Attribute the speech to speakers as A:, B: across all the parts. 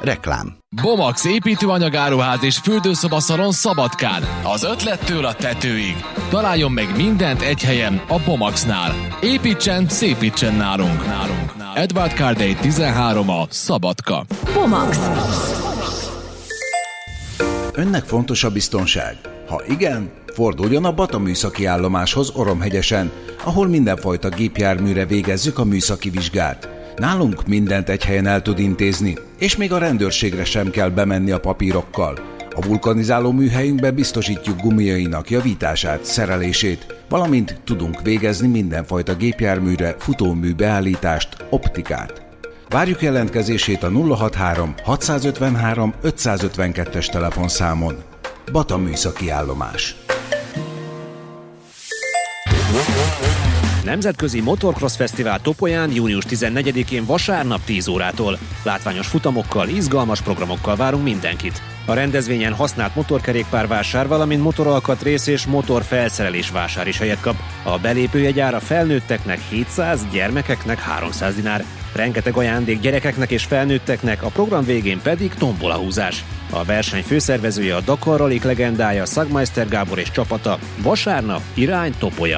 A: Reklám.
B: Bomax építőanyagáruház és fürdőszobaszalon Szabadkán. Az ötlettől a tetőig. Találjon meg mindent egy helyen, a Bomaxnál. Építsen, szépítsen nálunk. Edward Cardey 13 a Szabadka.
C: Bomax.
D: Önnek fontos a biztonság? Ha igen, forduljon a Bata műszaki állomáshoz Oromhegyesen, ahol mindenfajta gépjárműre végezzük a műszaki vizsgát. Nálunk mindent egy helyen el tud intézni, és még a rendőrségre sem kell bemenni a papírokkal. A vulkanizáló műhelyünkbe biztosítjuk gumiainak javítását, szerelését, valamint tudunk végezni mindenfajta gépjárműre futómű beállítást, optikát. Várjuk jelentkezését a 063 653 552-es telefonszámon. Bata műszaki állomás.
E: Nemzetközi Motorcross Fesztivál Topolyán június 14-én vasárnap 10 órától. Látványos futamokkal, izgalmas programokkal várunk mindenkit. A rendezvényen használt motorkerékpárvásár, valamint motoralkatrész és motorfelszerelés vásár is helyet kap. A belépőjegy ára felnőtteknek 700, gyermekeknek 300 dinár. Rengeteg ajándék gyerekeknek és felnőtteknek, a program végén pedig tombolahúzás. A verseny főszervezője a Dakar Rally legendája Szagmeister Gábor és csapata. Vasárnap irány Topolya.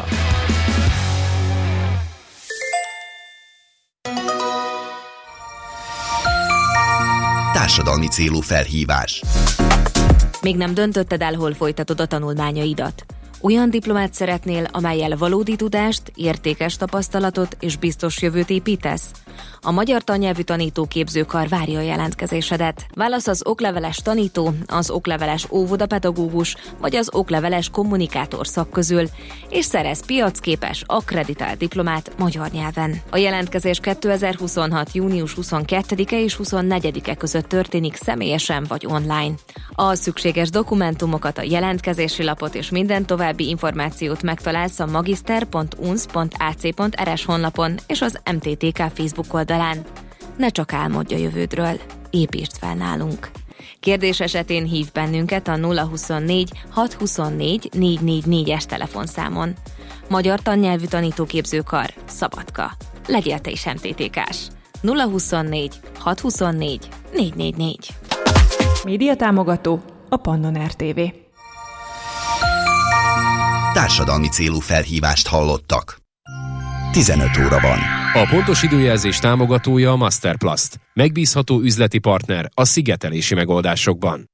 A: Társadalmi célú felhívás.
C: Még nem döntötted el, hol folytatod a tanulmányaidat? Olyan diplomát szeretnél, amellyel valódi tudást, értékes tapasztalatot és biztos jövőt építesz? A Magyar Tannyelvű Tanítóképzőkar várja a jelentkezésedet. Válasz az okleveles tanító, az okleveles óvodapedagógus vagy az okleveles kommunikátor szak közül, és szerez piacképes, akkreditált diplomát magyar nyelven. A jelentkezés 2026. június 22-e és 24-e között történik személyesen vagy online. A szükséges dokumentumokat, a jelentkezési lapot és minden további információt megtalálsz a magister.unsz.ac.rs honlapon és az MTTK Facebook oldalán. Ne csak álmodj a jövődről, építsd fel nálunk. Kérdés esetén hív bennünket a 024 624 444-es telefonszámon. Magyar Tannyelvű Tanítóképzőkar, Szabadka. Legyél te is MTTK-s. 024 624 444.
F: Média támogató a Pannon RTV.
A: Társadalmi célú felhívást hallottak. 15 óra van.
G: A pontos időjelzés támogatója a Masterplast. Megbízható üzleti partner a szigetelési megoldásokban.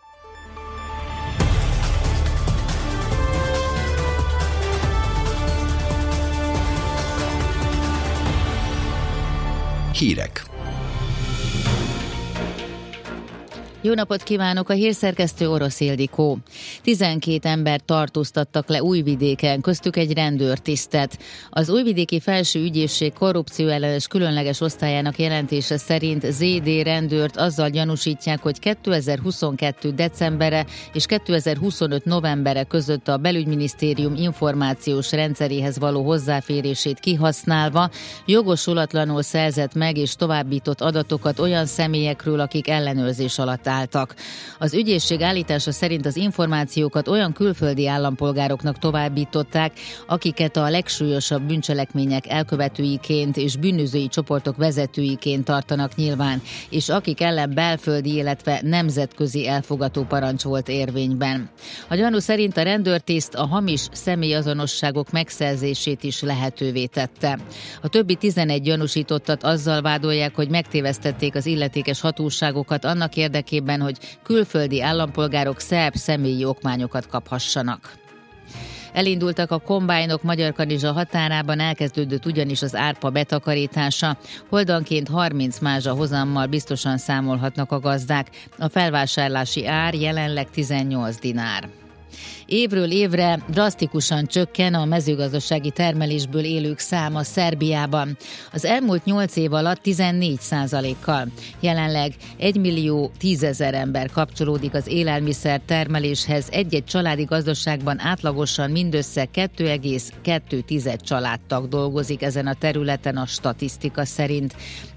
A: Hírek.
H: Jó napot kívánok, a hírszerkesztő Orosz Ildikó. 12 embert tartóztattak le Újvidéken, köztük egy rendőrtisztet. Az Újvidéki Felső Ügyészség korrupcióellenes különleges osztályának jelentése szerint ZD rendőrt azzal gyanúsítják, hogy 2022. decembere és 2025. novembere között a Belügyminisztérium információs rendszeréhez való hozzáférését kihasználva jogosulatlanul szerzett meg és továbbított adatokat olyan személyekről, akik ellenőrzés alatt álltak. Az ügyészség állítása szerint az információkat olyan külföldi állampolgároknak továbbították, akiket a legsúlyosabb bűncselekmények elkövetőiként és bűnözői csoportok vezetőiként tartanak nyilván, és akik ellen belföldi, illetve nemzetközi elfogató parancs volt érvényben. A gyanú szerint a rendőrtiszt a hamis személyazonosságok megszerzését is lehetővé tette. A többi 11 gyanúsítottat azzal vádolják, hogy megtévesztették az illetékes hatóságokat annak érdekében, hogy külföldi állampolgárok szerb személyi okmányokat kaphassanak. Elindultak a kombájnok Magyarkanizsa határában, elkezdődött ugyanis az árpa betakarítása. Holdanként 30 mázsa hozammal biztosan számolhatnak a gazdák. A felvásárlási ár jelenleg 18 dinár. Évről évre drasztikusan csökken a mezőgazdasági termelésből élők száma Szerbiában. Az elmúlt 8 év alatt 14%-kal. Jelenleg 1.010.000 ember kapcsolódik az élelmiszer termeléshez. Egy-egy családi gazdaságban átlagosan mindössze 2,2 családtag dolgozik ezen a területen a statisztika szerint.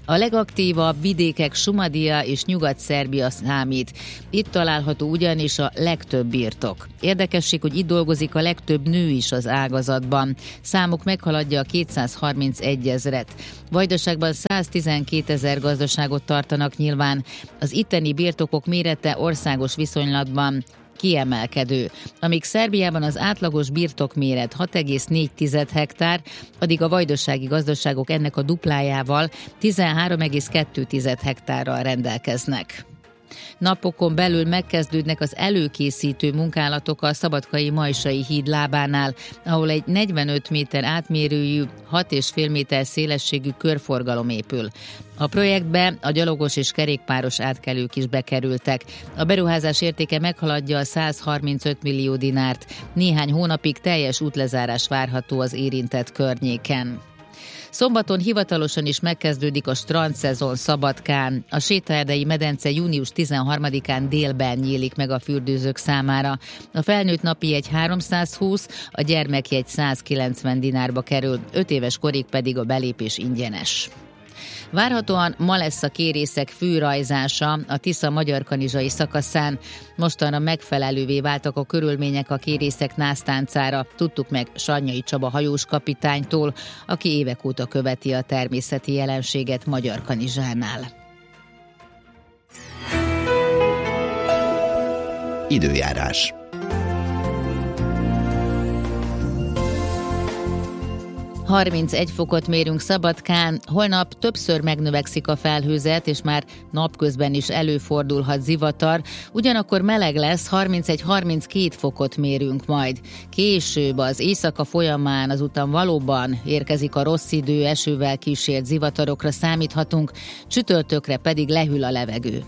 H: A legaktívabb vidékek Šumadija és Nyugat-Szerbia számít. Itt található ugyanis a legtöbb birtok. Érdekesség, hogy itt dolgozik a legtöbb nő is az ágazatban. Számuk meghaladja a 231 000-et. Vajdaságban 112 000 gazdaságot tartanak nyilván. Az itteni birtokok mérete országos viszonylatban kiemelkedő. Amíg Szerbiában az átlagos birtokméret 6,4 hektár, addig a vajdasági gazdaságok ennek a duplájával 13,2 hektárral rendelkeznek. Napokon belül megkezdődnek az előkészítő munkálatok a Szabadkai Majsai híd lábánál, ahol egy 45 méter átmérőjű, 6,5 méter szélességű körforgalom épül. A projektbe a gyalogos és kerékpáros átkelők is bekerültek. A beruházás értéke meghaladja a 135 millió dinárt. Néhány hónapig teljes útlezárás várható az érintett környéken. Szombaton hivatalosan is megkezdődik a strandszezon Szabadkán. A sétaerdei medence június 13-án délben nyílik meg a fürdőzők számára. A felnőtt napi jegy 320, a gyermekjegy 190 dinárba kerül, 5 éves korig pedig a belépés ingyenes. Várhatóan ma lesz a kérészek fűrajzása a Tisza magyarkanizsai szakaszán. Mostanra megfelelővé váltak a körülmények a kérészek násztáncára. Tudtuk meg Sanyai Csaba hajós kapitánytól, aki évek óta követi a természeti jelenséget Magyarkanizsánál.
A: Időjárás.
H: – 31 fokot mérünk Szabadkán, holnap többször megnövekszik a felhőzet, és már napközben is előfordulhat zivatar, ugyanakkor meleg lesz, 31-32 fokot mérünk majd. Később az éjszaka folyamán azután valóban érkezik a rossz idő, esővel kísért zivatarokra számíthatunk, csütörtökre pedig lehűl a levegő.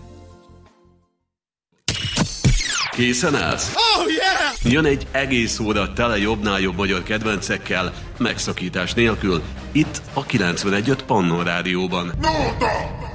I: Készen állsz? Oh, yeah! Jön egy egész óra tele jobbnál jobb magyar kedvencekkel, megszakítás nélkül, itt a 91.5 Pannon Rádióban. No,